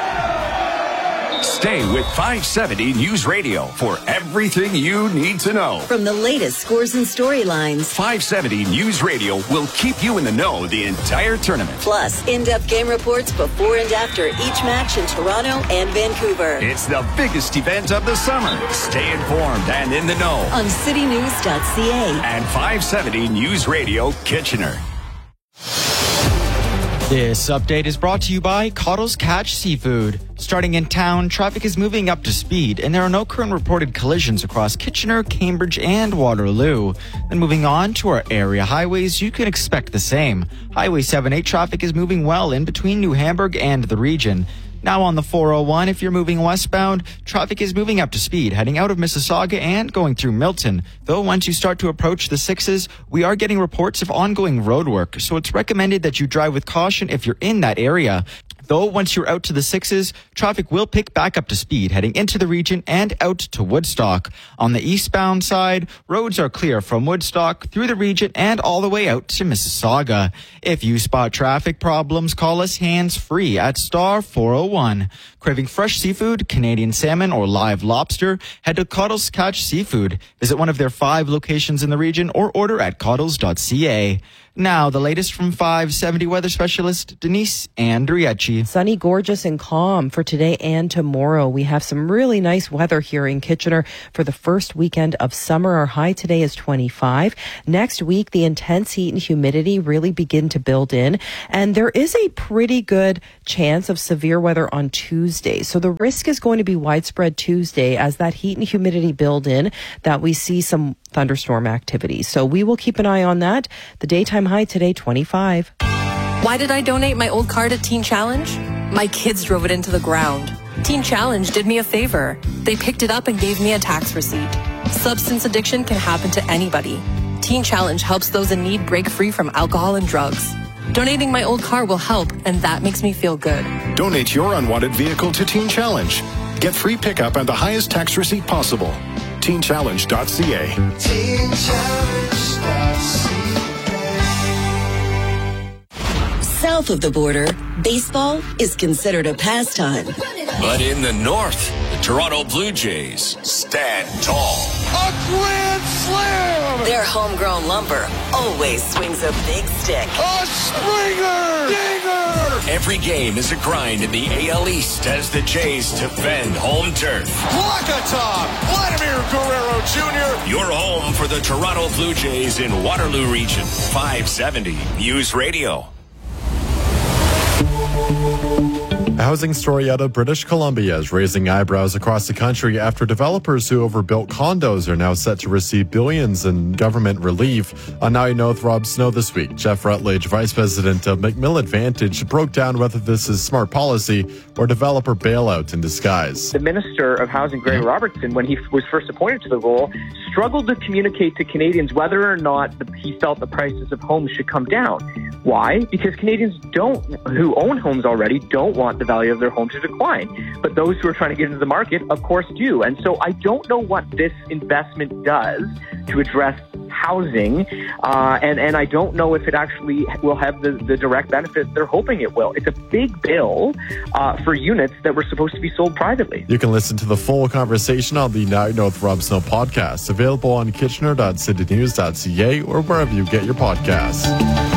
Stay with 570 News Radio for everything you need to know. From the latest scores and storylines, 570 News Radio will keep you in the know the entire tournament. Plus, in-depth game reports before and after each match in Toronto and Vancouver. It's the biggest event of the summer. Stay informed and in the know on citynews.ca and 570 News Radio Kitchener. This update is brought to you by Cottle's Catch Seafood. Starting in town, traffic is moving up to speed, and there are no current reported collisions across Kitchener, Cambridge, and Waterloo. Then moving on to our area highways, you can expect the same. Highway 78 traffic is moving well in between New Hamburg and the region. Now on the 401, if you're moving westbound, traffic is moving up to speed, heading out of Mississauga and going through Milton. Though once you start to approach the 6s, we are getting reports of ongoing road work, so it's recommended that you drive with caution if you're in that area. Though once you're out to the 6s, traffic will pick back up to speed, heading into the region and out to Woodstock. On the eastbound side, roads are clear from Woodstock through the region and all the way out to Mississauga. If you spot traffic problems, call us hands-free at star 401. Craving fresh seafood, Canadian salmon, or live lobster? Head to Coddles Catch Seafood. Visit one of their 5 locations in the region or order at coddles.ca. Now, the latest from 570 weather specialist Denise Andriecci. Sunny, gorgeous, and calm for today and tomorrow. We have some really nice weather here in Kitchener for the first weekend of summer. Our high today is 25. Next week, the intense heat and humidity really begin to build in, and there is a pretty good chance of severe weather on Tuesday. So the risk is going to be widespread Tuesday as that heat and humidity build in, that we see some thunderstorm activity. So we will keep an eye on that. The daytime high today, 25. Why did I donate my old car to Teen Challenge? My kids drove it into the ground. Teen Challenge did me a favor. They picked it up and gave me a tax receipt. Substance addiction can happen to anybody. Teen Challenge helps those in need break free from alcohol and drugs. Donating my old car will help, and that makes me feel good. Donate your unwanted vehicle to Teen Challenge. Get free pickup and the highest tax receipt possible. TeenChallenge.ca. South of the border, baseball is considered a pastime. But in the north, the Toronto Blue Jays stand tall. A grand slam! Their homegrown lumber always swings a big stick. A Springer! Dinger! Every game is a grind in the AL East as the Jays defend home turf. Wakata! Vladimir Guerrero Jr. Your home for the Toronto Blue Jays in Waterloo Region. 570 News Radio. A housing story out of British Columbia is raising eyebrows across the country after developers who overbuilt condos are now set to receive billions in government relief. On Now You Know with Rob Snow this week, Jeff Rutledge, Vice President of McMill Advantage, broke down whether this is smart policy or developer bailout in disguise. The Minister of Housing, Greg Robertson, when he was first appointed to the role, struggled to communicate to Canadians whether or not he felt the prices of homes should come down. Why? Because Canadians who own homes already don't want the value of their home to decline. But those who are trying to get into the market, of course, do. And so I don't know what this investment does to address housing, and I don't know if it actually will have the direct benefits they're hoping it will. It's a big bill for units that were supposed to be sold privately. You can listen to the full conversation on the Now You Know with Rob Snow podcast, available on kitchener.citynews.ca or wherever you get your podcasts.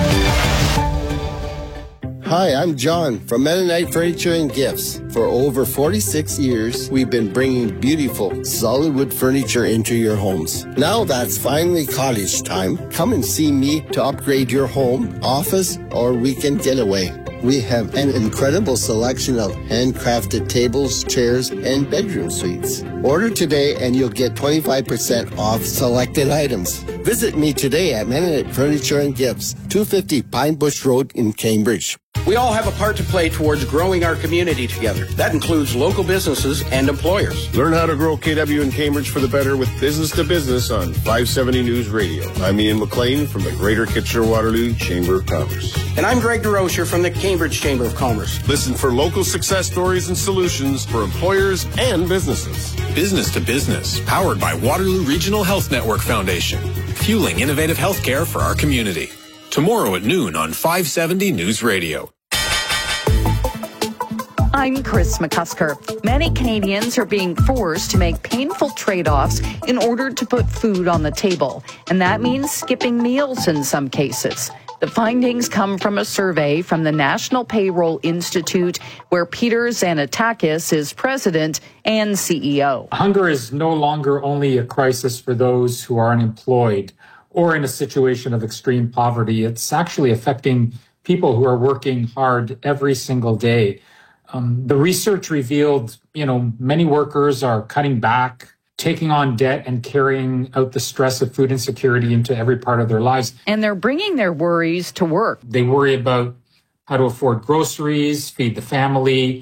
Hi, I'm John from Mennonite Furniture and Gifts. For over 46 years, we've been bringing beautiful, solid wood furniture into your homes. Now that's finally cottage time. Come and see me to upgrade your home, office, or weekend getaway. We have an incredible selection of handcrafted tables, chairs, and bedroom suites. Order today and you'll get 25% off selected items. Visit me today at Mennonite Furniture and Gifts, 250 Pine Bush Road in Cambridge. We all have a part to play towards growing our community together. That includes local businesses and employers. Learn how to grow KW in Cambridge for the better with Business to Business on 570 News Radio. I'm Ian McLean from the Greater Kitchener-Waterloo Chamber of Commerce. And I'm Greg DeRocher from the Cambridge Chamber of Commerce. Listen for local success stories and solutions for employers and businesses. Business to Business, powered by Waterloo Regional Health Network Foundation, fueling innovative healthcare for our community. Tomorrow at noon on 570 News Radio. I'm Chris McCusker. Many Canadians are being forced to make painful trade-offs in order to put food on the table, and that means skipping meals in some cases. The findings come from a survey from the National Payroll Institute, where Peter Zanatakis is president and CEO. Hunger is no longer only a crisis for those who are unemployed or in a situation of extreme poverty. It's actually affecting people who are working hard every single day. The research revealed, many workers are cutting back, taking on debt and carrying out the stress of food insecurity into every part of their lives. And they're bringing their worries to work. They worry about how to afford groceries, feed the family,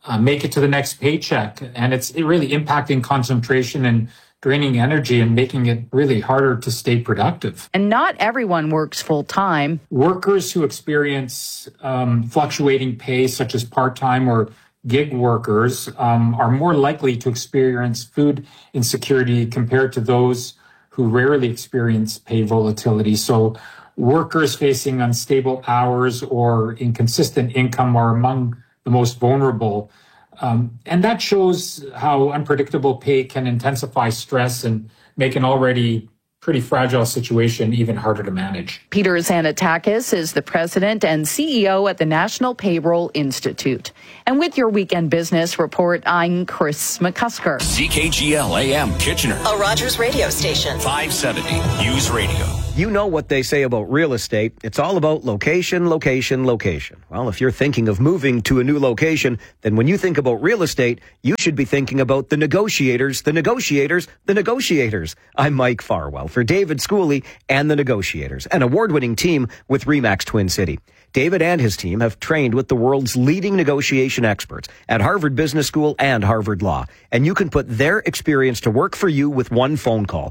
make it to the next paycheck. And it's really impacting concentration and draining energy and making it really harder to stay productive. And not everyone works full time. Workers who experience fluctuating pay, such as part-time or gig workers, are more likely to experience food insecurity compared to those who rarely experience pay volatility. So workers facing unstable hours or inconsistent income are among the most vulnerable. And that shows how unpredictable pay can intensify stress and make an already pretty fragile situation even harder to manage. Peter Xanatakis is the president and CEO at the National Payroll Institute. And with your Weekend Business Report, I'm Chris McCusker. CKGL AM Kitchener. A Rogers radio station. 570 News Radio. You know what they say about real estate. It's all about location, location, location. Well, if you're thinking of moving to a new location, then when you think about real estate, you should be thinking about the negotiators, the negotiators, the negotiators. I'm Mike Farwell for David Schooley and the Negotiators, an award-winning team with RE/MAX Twin City. David and his team have trained with the world's leading negotiation experts at Harvard Business School and Harvard Law. And you can put their experience to work for you with one phone call.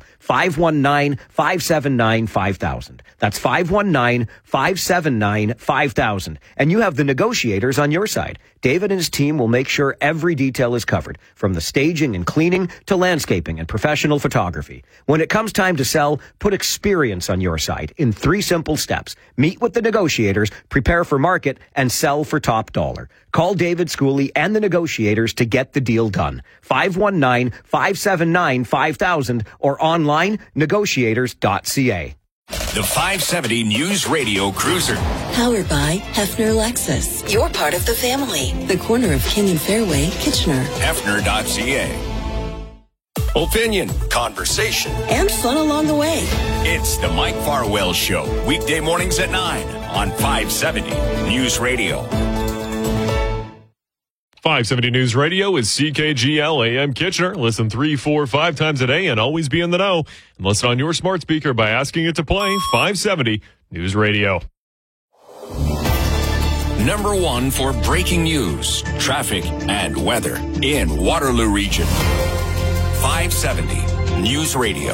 519-579-5000. That's 519-579-5000. And you have the negotiators on your side. David and his team will make sure every detail is covered, from the staging and cleaning to landscaping and professional photography. When it comes time to sell, put experience on your side in 3 simple steps. Meet with the negotiators, prepare for market, and sell for top dollar. Call David Schooley and the Negotiators to get the deal done. 519-579-5000 or online negotiators.ca. The 570 News Radio Cruiser. Powered by Hefner Lexus. You're part of the family. The corner of King and Fairway, Kitchener. Hefner.ca. Opinion, conversation, and fun along the way. It's the Mike Farwell Show. Weekday mornings at 9 on 570 News Radio. 570 News Radio is CKGL AM Kitchener. Listen 3, 4, 5 times a day and always be in the know. And listen on your smart speaker by asking it to play 570 News Radio. Number 1 for breaking news, traffic, and weather in Waterloo Region. 570 News Radio.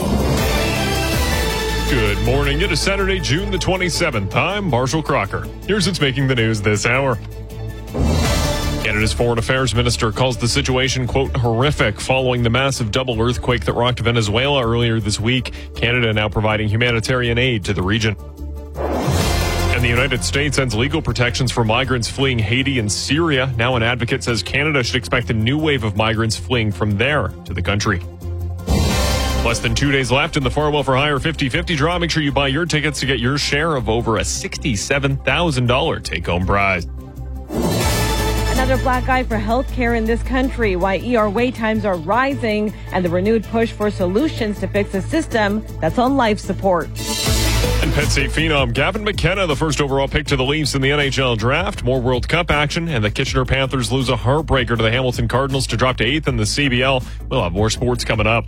Good morning. It is Saturday, June the 27th. I'm Marshall Crocker. Here's what's making the news this hour. Canada's Foreign Affairs Minister calls the situation, quote, horrific following the massive double earthquake that rocked Venezuela earlier this week. Canada now providing humanitarian aid to the region. And the United States ends legal protections for migrants fleeing Haiti and Syria. Now an advocate says Canada should expect a new wave of migrants fleeing from there to the country. Less than 2 days left in the Farwell for Hire 50-50 draw. Make sure you buy your tickets to get your share of over a $67,000 take-home prize. Another black eye for healthcare in this country, why ER wait times are rising, and the renewed push for solutions to fix a system that's on life support. And Penn State phenom Gavin McKenna, the first overall pick to the Leafs in the NHL draft. More World Cup action, and the Kitchener Panthers lose a heartbreaker to the Hamilton Cardinals to drop to 8th in the CBL. We'll have more sports coming up.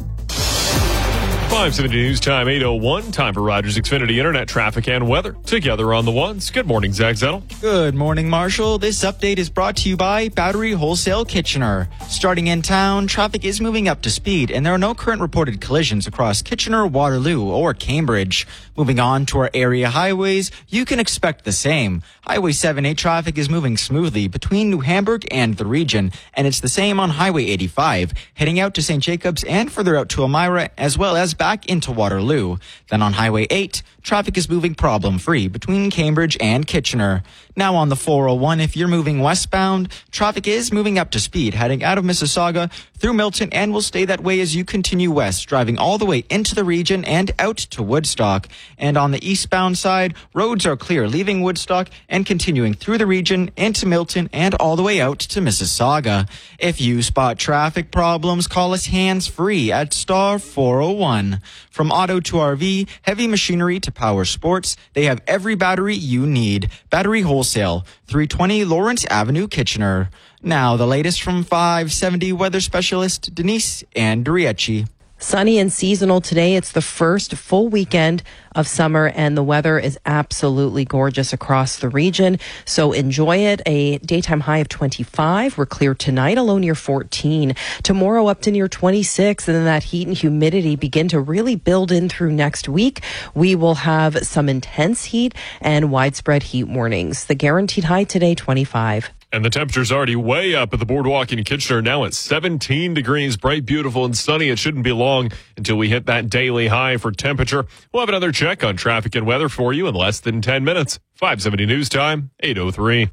570 News Time, 8:01. Time for Rogers Xfinity Internet traffic and weather. Together on the ones. Good morning, Zach Zettel. Good morning, Marshall. This update is brought to you by Battery Wholesale Kitchener. Starting in town, traffic is moving up to speed, and there are no current reported collisions across Kitchener, Waterloo, or Cambridge. Moving on to our area highways, you can expect the same. Highway 7A traffic is moving smoothly between New Hamburg and the region, and it's the same on Highway 85, heading out to St. Jacobs and further out to Elmira, as well as back into Waterloo. Then on Highway 8, traffic is moving problem-free between Cambridge and Kitchener. Now on the 401, if you're moving westbound, traffic is moving up to speed, heading out of Mississauga through Milton, and will stay that way as you continue west, driving all the way into the region and out to Woodstock. And on the eastbound side, roads are clear, leaving Woodstock and continuing through the region into Milton and all the way out to Mississauga. If you spot traffic problems, call us hands-free at star 401. From auto to RV, heavy machinery to power sports, they have every battery you need. Battery Wholesale, 320 Lawrence Avenue, Kitchener. Now, the latest from 570 weather specialist Denise Andriecci. Sunny and seasonal today. It's the first full weekend of summer and the weather is absolutely gorgeous across the region. So enjoy it. A daytime high of 25. We're clear tonight, a low near 14. Tomorrow up to near 26. And then that heat and humidity begin to really build in through next week. We will have some intense heat and widespread heat warnings. The guaranteed high today, 25. And the temperature's already way up at the boardwalk in Kitchener, now at 17 degrees, bright, beautiful, and sunny. It shouldn't be long until we hit that daily high for temperature. We'll have another check on traffic and weather for you in less than 10 minutes. 570 News Time, 8:03.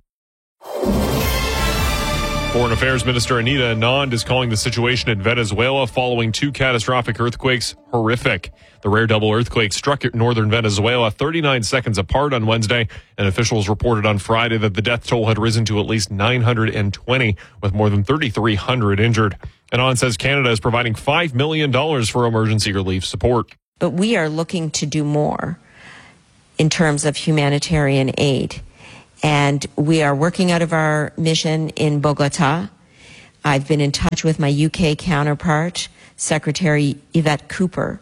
Foreign Affairs Minister Anita Anand is calling the situation in Venezuela following two catastrophic earthquakes horrific. The rare double earthquake struck northern Venezuela 39 seconds apart on Wednesday, and officials reported on Friday that the death toll had risen to at least 920, with more than 3,300 injured. Anand says Canada is providing $5 million for emergency relief support. But we are looking to do more in terms of humanitarian aid. And we are working out of our mission in Bogota. I've been in touch with my UK counterpart, Secretary Yvette Cooper,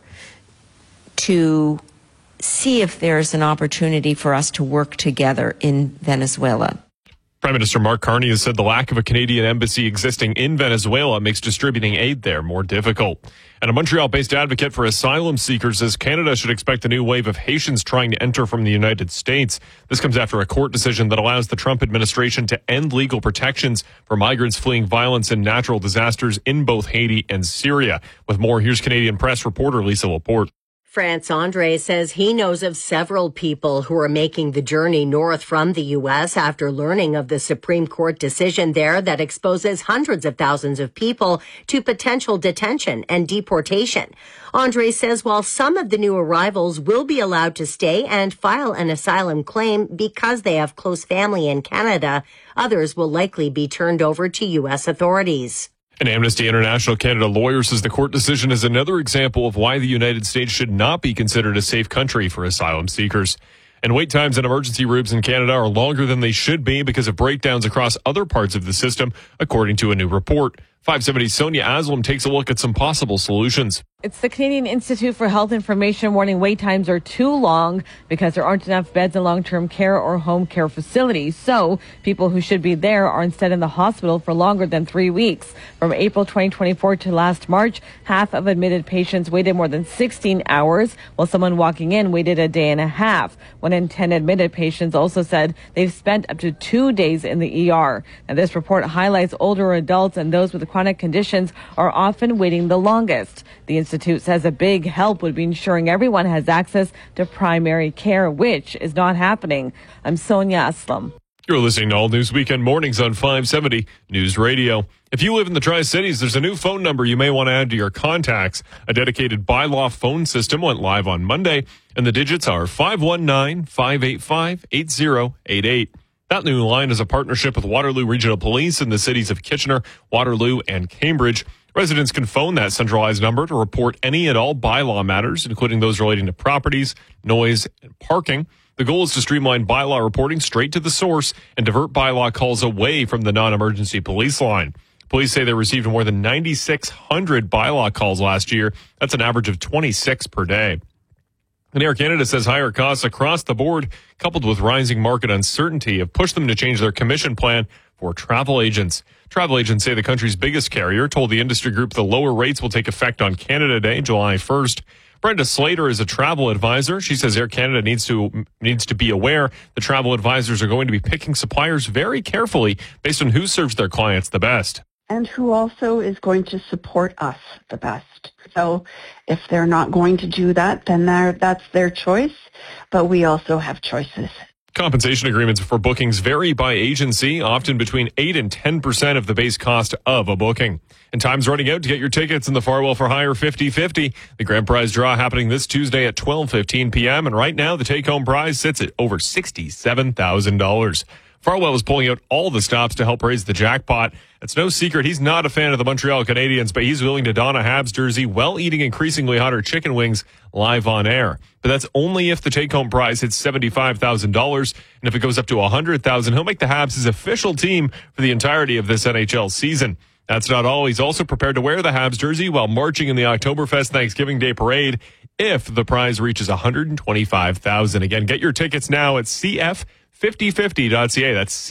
to see if there's an opportunity for us to work together in Venezuela. Prime Minister Mark Carney has said the lack of a Canadian embassy existing in Venezuela makes distributing aid there more difficult. And a Montreal-based advocate for asylum seekers says Canada should expect a new wave of Haitians trying to enter from the United States. This comes after a court decision that allows the Trump administration to end legal protections for migrants fleeing violence and natural disasters in both Haiti and Syria. With more, here's Canadian Press reporter Lisa Laporte. France Andre says he knows of several people who are making the journey north from the U.S. after learning of the Supreme Court decision there that exposes hundreds of thousands of people to potential detention and deportation. Andre says while some of the new arrivals will be allowed to stay and file an asylum claim because they have close family in Canada, others will likely be turned over to U.S. authorities. An Amnesty International Canada lawyer says the court decision is another example of why the United States should not be considered a safe country for asylum seekers. And wait times in emergency rooms in Canada are longer than they should be because of breakdowns across other parts of the system, according to a new report. 570's Sonia Aslam takes a look at some possible solutions. It's the Canadian Institute for Health Information warning wait times are too long because there aren't enough beds in long-term care or home care facilities. So people who should be there are instead in the hospital for longer than 3 weeks. From April 2024 to last March, half of admitted patients waited more than 16 hours, while someone walking in waited a day and a half. 1 in 10 admitted patients also said they've spent up to 2 days in the ER. Now, this report highlights older adults and those with chronic conditions are often waiting the longest. The Institute says a big help would be ensuring everyone has access to primary care, which is not happening. I'm Sonia Aslam. You're listening to All News Weekend Mornings on 570 News Radio. If you live in the Tri-Cities, there's a new phone number you may want to add to your contacts. A dedicated bylaw phone system went live on Monday, and the digits are 519-585-8088. That new line is a partnership with Waterloo Regional Police in the cities of Kitchener, Waterloo, and Cambridge. Residents can phone that centralized number to report any and all bylaw matters, including those relating to properties, noise, and parking. The goal is to streamline bylaw reporting straight to the source and divert bylaw calls away from the non-emergency police line. Police say they received more than 9,600 bylaw calls last year. That's an average of 26 per day. And Air Canada says higher costs across the board, coupled with rising market uncertainty, have pushed them to change their commission plan for travel agents. Travel agents say the country's biggest carrier told the industry group the lower rates will take effect on Canada Day, July 1st. Brenda Slater is a travel advisor. She says Air Canada needs to be aware the travel advisors are going to be picking suppliers very carefully based on who serves their clients the best. And who also is going to support us the best. So if they're not going to do that, then that's their choice, but we also have choices. Compensation agreements for bookings vary by agency, often between 8 and 10% of the base cost of a booking. And time's running out to get your tickets in the Farwell for Hire 50/50. The grand prize draw happening this Tuesday at 12:15 p.m. And right now, the take-home prize sits at over $67,000. Farwell is pulling out all the stops to help raise the jackpot. It's no secret he's not a fan of the Montreal Canadiens, but he's willing to don a Habs jersey while eating increasingly hotter chicken wings live on air. But that's only if the take-home prize hits $75,000. And if it goes up to $100,000, he'll make the Habs his official team for the entirety of this NHL season. That's not all. He's also prepared to wear the Habs jersey while marching in the Oktoberfest Thanksgiving Day Parade if the prize reaches $125,000. Again, get your tickets now at cf5050.ca. That's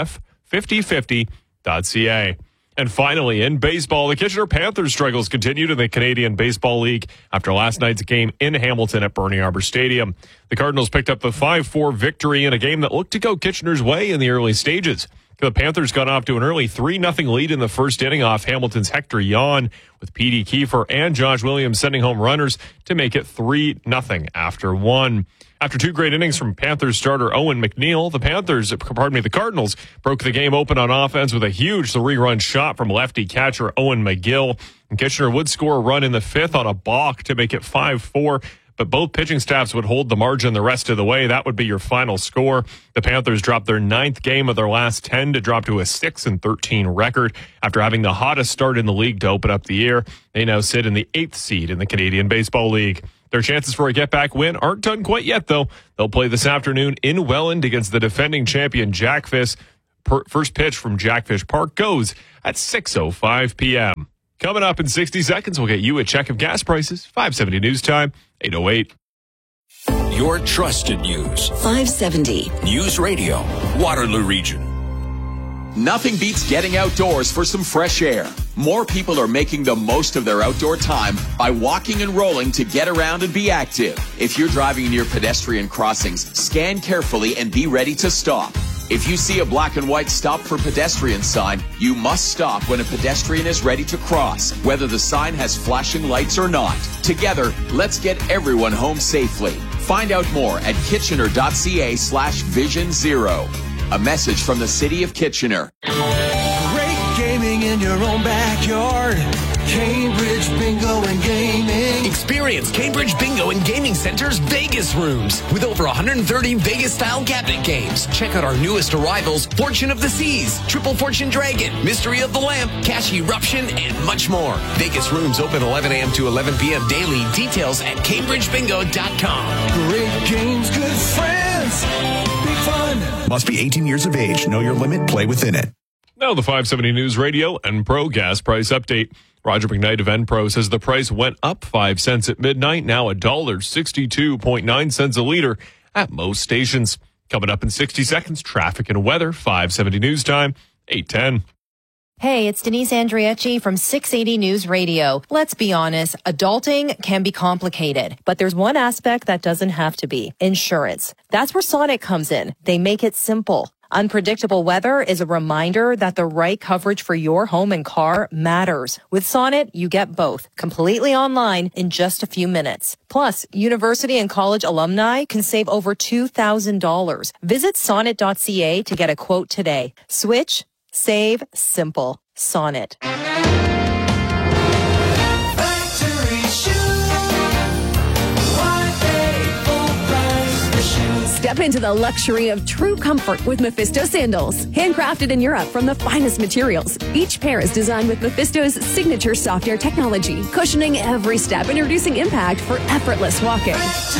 cf5050.ca. And finally, in baseball, the Kitchener Panthers' struggles continued in the Canadian Baseball League after last night's game in Hamilton at Burning Arbor Stadium. The Cardinals picked up the 5-4 victory in a game that looked to go Kitchener's way in the early stages. The Panthers got off to an early 3-0 lead in the first inning off Hamilton's Hector Yon, with P.D. Kiefer and Josh Williams sending home runners to make it 3-0 after one. After two great innings from Panthers starter Owen McNeil, the Cardinals broke the game open on offense with a huge 3-run shot from lefty catcher Owen McGill. And Kitchener would score a run in the fifth on a balk to make it 5-4. But both pitching staffs would hold the margin the rest of the way. That would be your final score. The Panthers dropped their 9th game of their last 10 to drop to a 6-13 record. After having the hottest start in the league to open up the year, they now sit in the 8th seed in the Canadian Baseball League. Their chances for a get-back win aren't done quite yet, though. They'll play this afternoon in Welland against the defending champion Jackfish. First pitch from Jackfish Park goes at 6:05 p.m. Coming up in 60 seconds, we'll get you a check of gas prices. 570 News Time, 8:08. Your trusted news. 570 News Radio, Waterloo Region. Nothing beats getting outdoors for some fresh air. More people are making the most of their outdoor time by walking and rolling to get around and be active. If you're driving near pedestrian crossings, scan carefully and be ready to stop. If you see a black and white stop for pedestrian sign, you must stop when a pedestrian is ready to cross, whether the sign has flashing lights or not. Together, let's get everyone home safely. Find out more at kitchener.ca/Vision Zero. A message from the City of Kitchener. Great gaming in your own backyard. Cambridge Bingo and Gaming. Experience Cambridge Bingo and Gaming Center's Vegas rooms with over 130 Vegas-style cabinet games. Check out our newest arrivals, Fortune of the Seas, Triple Fortune Dragon, Mystery of the Lamp, Cash Eruption, and much more. Vegas rooms open 11 a.m. to 11 p.m. daily. Details at CambridgeBingo.com. Great games, good friends. Big fun. Must be 18 years of age. Know your limit. Play within it. Now the 570 News Radio and Pro gas price update. Roger McKnight of Enpro says the price went up 5 cents at midnight, now $1.62.9 a liter at most stations. Coming up in 60 seconds, traffic and weather, 570 News Time, 8:10. Hey, it's Denise Andriecci from 680 News Radio. Let's be honest, adulting can be complicated, but there's one aspect that doesn't have to be: insurance. That's where Sonnet comes in. They make it simple. Unpredictable weather is a reminder that the right coverage for your home and car matters. With Sonnet, you get both, completely online in just a few minutes. Plus, university and college alumni can save over $2,000. Visit sonnet.ca to get a quote today. Switch, save, simple. Sonnet. Step into the luxury of true comfort with Mephisto sandals. Handcrafted in Europe from the finest materials. Each pair is designed with Mephisto's signature soft air technology, cushioning every step and reducing impact for effortless walking.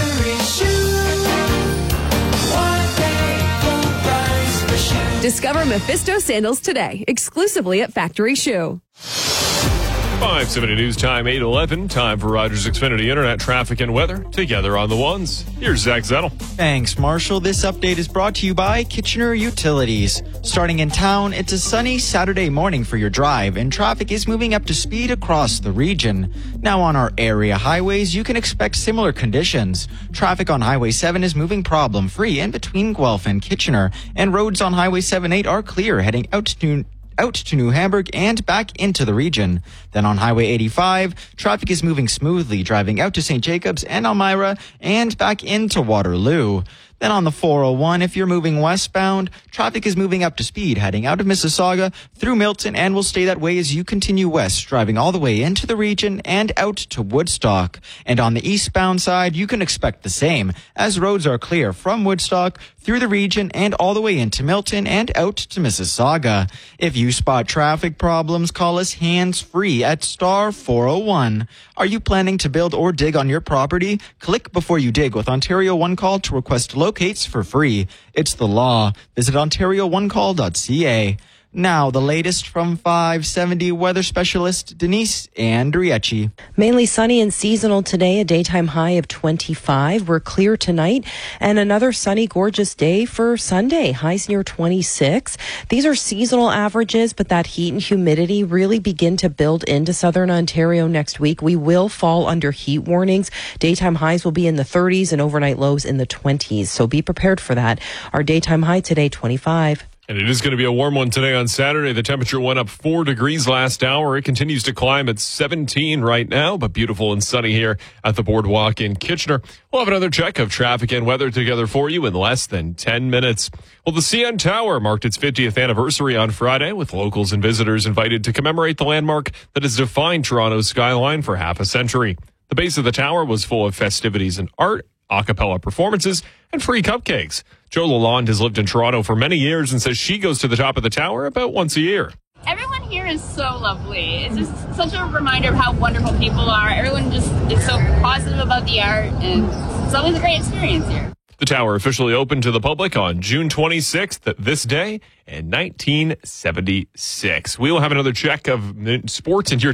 Discover Mephisto sandals today, exclusively at Factory Shoe. 570 News Time, 8:11. Time for Rogers Xfinity Internet traffic and weather together on the ones. Here's Zach Zettel. Thanks, Marshall. This update is brought to you by Kitchener Utilities. Starting in town, it's a sunny Saturday morning for your drive, and traffic is moving up to speed across the region. Now on our area highways, you can expect similar conditions. Traffic on Highway 7 is moving problem-free in between Guelph and Kitchener, and roads on Highway 78 are clear heading out to New Hamburg and back into the region. Then on Highway 85, traffic is moving smoothly, driving out to St. Jacobs and Elmira and back into Waterloo. Then on the 401, if you're moving westbound, traffic is moving up to speed, heading out of Mississauga through Milton, and will stay that way as you continue west, driving all the way into the region and out to Woodstock. And on the eastbound side, you can expect the same, as roads are clear from Woodstock through the region and all the way into Milton and out to Mississauga. If you spot traffic problems, call us hands-free at star 401. Are you planning to build or dig on your property? Click before you dig with Ontario One Call to request locates for free. It's the law. Visit OntarioOneCall.ca. Now, the latest from 570 weather specialist Denise Andriecci. Mainly sunny and seasonal today, a daytime high of 25. We're clear tonight, and another sunny, gorgeous day for Sunday. Highs near 26. These are seasonal averages, but that heat and humidity really begin to build into southern Ontario next week. We will fall under heat warnings. Daytime highs will be in the 30s and overnight lows in the 20s, so be prepared for that. Our daytime high today, 25. And it is going to be a warm one today on Saturday. The temperature went up 4 degrees last hour. It continues to climb at 17 right now, but beautiful and sunny here at the Boardwalk in Kitchener. We'll have another check of traffic and weather together for you in less than 10 minutes. Well, the CN Tower marked its 50th anniversary on Friday, with locals and visitors invited to commemorate the landmark that has defined Toronto's skyline for half a century. The base of the tower was full of festivities and art, a cappella performances, and free cupcakes. Jo Lalonde has lived in Toronto for many years and says she goes to the top of the tower about once a year. Everyone here is so lovely. It's just such a reminder of how wonderful people are. Everyone just is so positive about the art, and it's always a great experience here. The tower officially opened to the public on June 26th, this day in 1976. We will have another check of sports and your